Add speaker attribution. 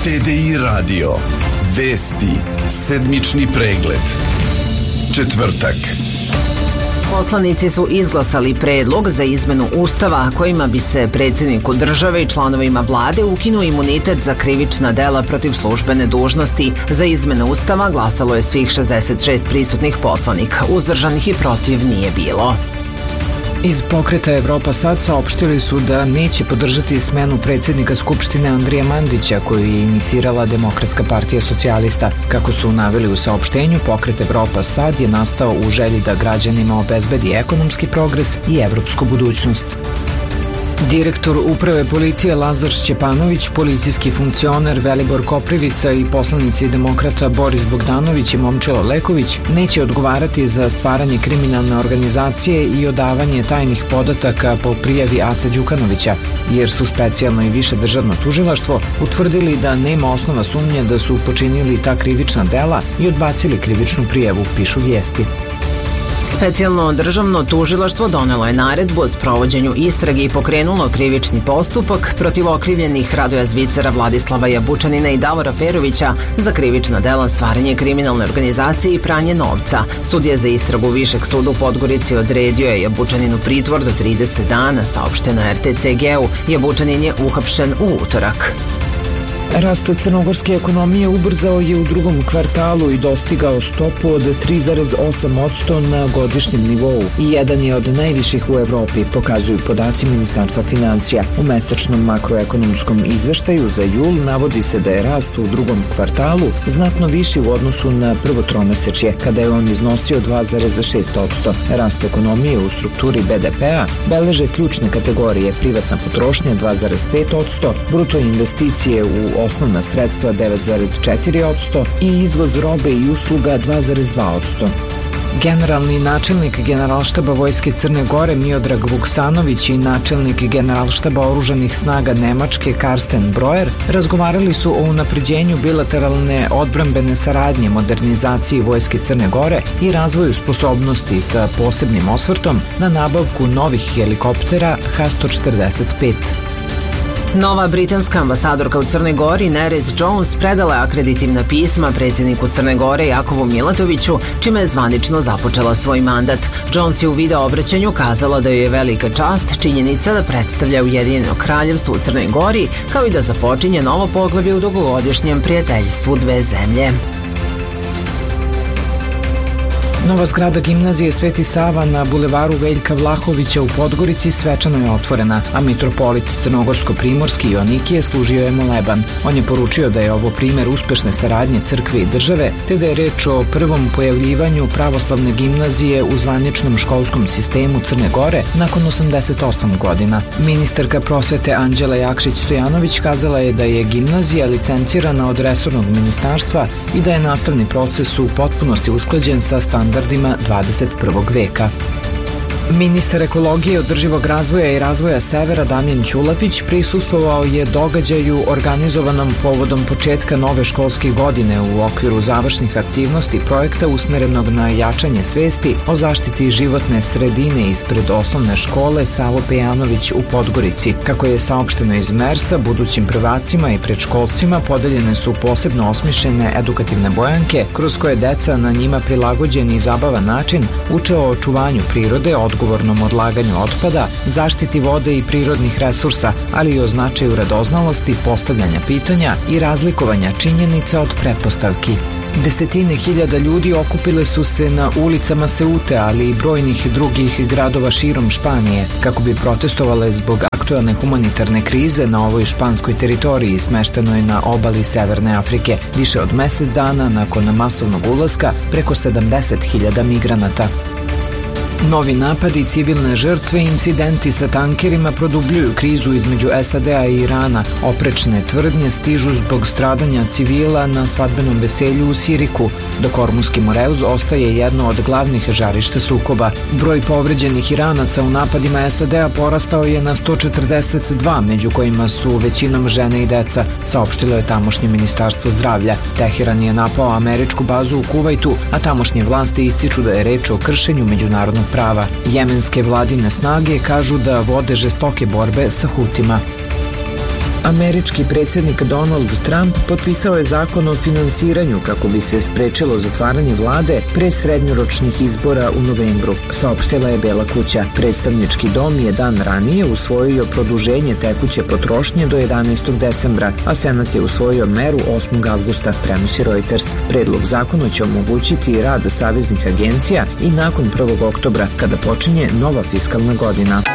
Speaker 1: TDI radio. Vesti. Sedmični pregled. Četvrtak.
Speaker 2: Poslanici su izglasali predlog za izmenu Ustava kojima bi se predsjedniku države i članovima vlade ukinuo imunitet za krivična dela protiv službene dužnosti. Za izmenu Ustava glasalo je svih 66 prisutnih poslanika. Uzdržanih i protiv nije bilo.
Speaker 3: Iz pokreta Evropa sad saopštili su da neće podržati smenu predsjednika Skupštine Andrija Mandića koju je inicirala Demokratska partija socijalista. Kako su naveli u saopštenju, pokret Evropa sad je nastao u želji da građanima obezbedi ekonomski progres i evropsku budućnost. Direktor Uprave policije Lazar Šćepanović, policijski funkcioner Velibor Koprivica i poslanici demokrata Boris Bogdanović i Momčilo Leković neće odgovarati za stvaranje kriminalne organizacije i odavanje tajnih podataka po prijavi Ace Đukanovića, jer su specijalno i više državno tužilaštvo utvrdili da nema osnova sumnje da su počinili ta krivična dela i odbacili krivičnu prijavu, pišu vijesti.
Speaker 2: Specijalno državno tužilaštvo donelo je naredbu o sprovođenju istrage i pokrenulo krivični postupak protiv okrivljenih Radoja Zvicera, Vladislava Jabučanina i Davora Perovića za krivična dela stvaranje kriminalne organizacije i pranje novca. Sudija za istragu Višeg suda u Podgorici odredio je Jabučaninu pritvor do 30 dana, saopšteno RTCG-u. Jabučanin je uhapšen u utorak.
Speaker 3: Rast crnogorske ekonomije ubrzao je u drugom kvartalu i dostigao stopu od 3,8% na godišnjem nivou i jedan je od najviših u Evropi, pokazuju podaci Ministarstva financija. U mesečnom makroekonomskom izveštaju za jul navodi se da je rast u drugom kvartalu znatno viši u odnosu na prvo tromesečje, kada je on iznosio 2,6%. Rast ekonomije u strukturi BDP-a beleže ključne kategorije: privatna potrošnja 2,5%, bruto investicije u osnovna sredstva 9,4% i izvoz robe i usluga 2,2%. Generalni načelnik Generalštaba Vojske Crne Gore Miodrag Vuksanović i načelnik Generalštaba Oružanih snaga Nemačke Karsten Breuer razgovarali su o unapređenju bilateralne odbrambene saradnje, modernizaciji Vojske Crne Gore i razvoju sposobnosti sa posebnim osvrtom na nabavku novih helikoptera H-145.
Speaker 2: Nova britanska ambasadorka u Crnoj Gori Nerys Jones predala je akreditivna pisma predsjedniku Crne Gore Jakovu Milatoviću, čime je zvanično započela svoj mandat. Jones je u video obraćanju kazala da joj je velika čast činjenica da predstavlja Ujedinjeno kraljevstvo u Crnoj Gori, kao i da započinje novo poglavlje u dugogodišnjem prijateljstvu dve zemlje.
Speaker 3: Nova zgrada gimnazije Sveti Sava na bulevaru Veljka Vlahovića u Podgorici svečano je otvorena, a mitropolit Crnogorsko-primorski Joanikije služio je moleban. On je poručio da je ovo primjer uspešne saradnje crkve i države, te da je reč o prvom pojavljivanju pravoslavne gimnazije u zvaničnom školskom sistemu Crne Gore nakon 88 godina. Ministarka prosvete Anđela Jakšić-Stojanović kazala je da je gimnazija licencirana od resornog ministarstva i da je nastavni proces u potpunosti usklađen sa standardima 21. veka. Ministar ekologije, održivog razvoja i razvoja Severa Damjan Ćulafić prisustvovao je događaju organizovanom povodom početka nove školske godine u okviru završnih aktivnosti projekta usmerenog na jačanje svesti o zaštiti životne sredine ispred osnovne škole Savo Pejanović u Podgorici. Kako je saopšteno iz MERS-a, budućim prvacima i predškolcima podeljene su posebno osmišljene edukativne bojanke kroz koje deca na njima prilagođen i zabavan način uče o očuvanju prirode, odgovornom odlaganju otpada, zaštiti vode i prirodnih resursa, ali i o značaju radoznalosti, postavljanja pitanja i razlikovanja činjenica od pretpostavki. Desetine hiljada ljudi okupile su se na ulicama Seute, ali i brojnih drugih gradova širom Španije, kako bi protestovale zbog aktuelne humanitarne krize na ovoj španskoj teritoriji smeštenoj na obali Severne Afrike, više od mesec dana nakon masovnog ulaska preko 70.000 migranata. Novi napadi, civilne žrtve i incidenti sa tankerima produbljuju krizu između SAD-a i Irana. Oprečne tvrdnje stižu zbog stradanja civila na svadbenom veselju u Siriku, dok Ormuski Moreuz ostaje jedno od glavnih žarišta sukoba. Broj povređenih Iranaca u napadima SAD-a porastao je na 142, među kojima su većinom žene i deca, saopštilo je tamošnje ministarstvo zdravlja. Teheran je napao američku bazu u Kuvajtu, a tamošnje vlasti ističu da je reč o kršenju međunarodnog prava. Jemenske vladine snage kažu da vode žestoke borbe sa Hutima. Američki predsjednik Donald Trump potpisao je zakon o finansiranju kako bi se sprečilo zatvaranje vlade pre srednjoročnih izbora u novembru, saopštila je Bela kuća. Predstavnički dom je dan ranije usvojio produženje tekuće potrošnje do 11. decembra, a Senat je usvojio meru 8. avgusta, prenosi Reuters. Predlog zakona će omogućiti rad saveznih agencija i nakon 1. oktobra, kada počinje nova fiskalna godina.